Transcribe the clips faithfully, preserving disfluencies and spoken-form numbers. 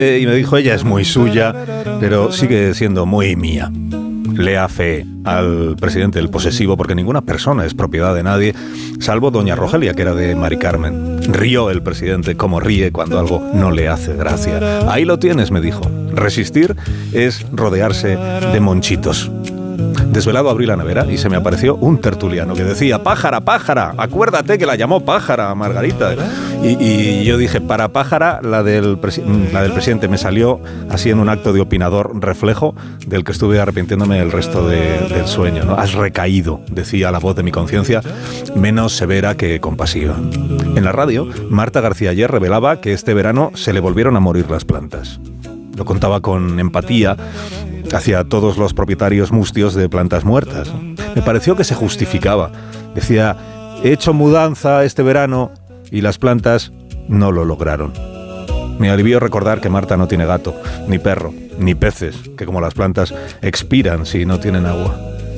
eh, y me dijo, ella es muy suya, pero sigue siendo muy mía. Lea fe al presidente del posesivo, porque ninguna persona es propiedad de nadie, salvo doña Rogelia, que era de Mari Carmen. Rió el presidente como ríe cuando algo no le hace gracia. Ahí lo tienes, me dijo. Resistir es rodearse de monchitos. Desvelado abrí la nevera y se me apareció un tertuliano que decía, pájara, pájara, acuérdate que la llamó pájara Margarita. Y, y yo dije, para pájara, la del, presi- la del presidente me salió así en un acto de opinador reflejo del que estuve arrepintiéndome el resto de, del sueño, ¿no? Has recaído, decía la voz de mi conciencia, menos severa que compasiva. En la radio, Marta García ayer revelaba que este verano se le volvieron a morir las plantas. Lo contaba con empatía hacia todos los propietarios mustios de plantas muertas. Me pareció que se justificaba. Decía, he hecho mudanza este verano y las plantas no lo lograron. Me alivió recordar que Marta no tiene gato, ni perro, ni peces, que como las plantas expiran si no tienen agua.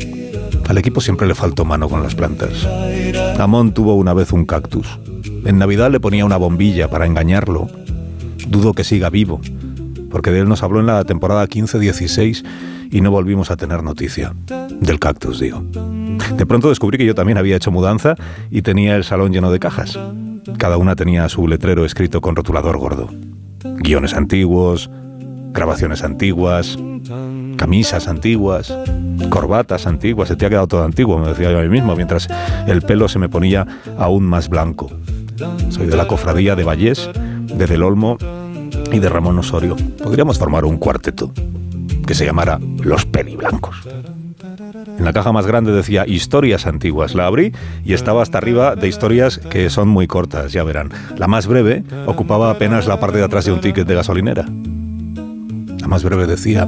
Al equipo siempre le faltó mano con las plantas. Amón tuvo una vez un cactus. En Navidad le ponía una bombilla para engañarlo. Dudo que siga vivo, porque de él nos habló en la temporada quince dieciséis y no volvimos a tener noticia. Del cactus, digo. De pronto descubrí que yo también había hecho mudanza y tenía el salón lleno de cajas. Cada una tenía su letrero escrito con rotulador gordo. Guiones antiguos, grabaciones antiguas, camisas antiguas, corbatas antiguas. Se te ha quedado todo antiguo, me decía yo a mí mismo, mientras el pelo se me ponía aún más blanco. Soy de la cofradía de Vallés, de Del Olmo y de Ramón Osorio. Podríamos formar un cuarteto que se llamara Los Peliblancos. En la caja más grande decía historias antiguas. La abrí y estaba hasta arriba de historias que son muy cortas, ya verán. La más breve ocupaba apenas la parte de atrás de un ticket de gasolinera. La más breve decía,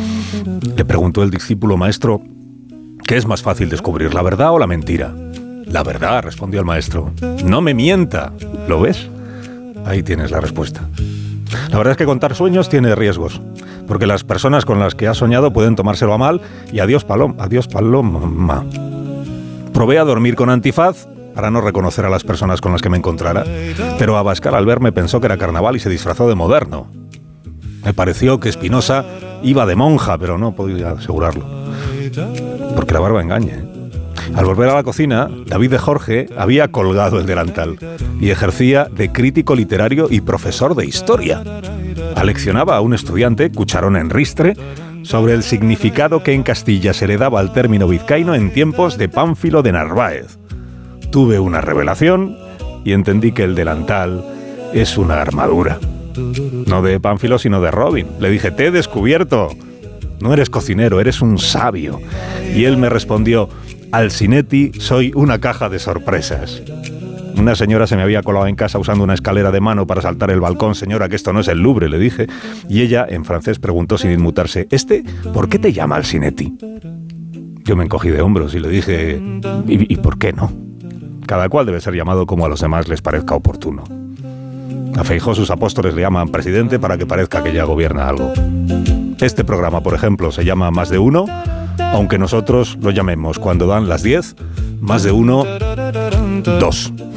le preguntó el discípulo, maestro, ¿qué es más fácil descubrir, la verdad o la mentira? La verdad, respondió el maestro. No me mienta. ¿Lo ves? Ahí tienes la respuesta. La verdad es que contar sueños tiene riesgos, porque las personas con las que has soñado pueden tomárselo a mal y adiós paloma, adiós paloma. Probé a dormir con antifaz para no reconocer a las personas con las que me encontrara, pero Abascal al verme pensó que era carnaval y se disfrazó de moderno. Me pareció que Espinosa iba de monja, pero no podía asegurarlo, porque la barba engaña, ¿eh? Al volver a la cocina, David de Jorge había colgado el delantal y ejercía de crítico literario y profesor de historia. Aleccionaba a un estudiante, cucharón en ristre, sobre el significado que en Castilla se le daba al término vizcaíno en tiempos de Pánfilo de Narváez. Tuve una revelación y entendí que el delantal es una armadura. No de Pánfilo, sino de Robin. Le dije, te he descubierto. No eres cocinero, eres un sabio. Y él me respondió, Alcinetti, soy una caja de sorpresas. Una señora se me había colado en casa usando una escalera de mano para saltar el balcón. Señora, que esto no es el Louvre, le dije. Y ella, en francés, preguntó sin inmutarse, ¿este por qué te llama Alcinetti? Yo me encogí de hombros y le dije, ¿y, y por qué no? Cada cual debe ser llamado como a los demás les parezca oportuno. A Feijóo sus apóstoles le llaman presidente para que parezca que ya gobierna algo. Este programa, por ejemplo, se llama Más de Uno, aunque nosotros lo llamemos cuando dan las diez, Más de Uno, dos.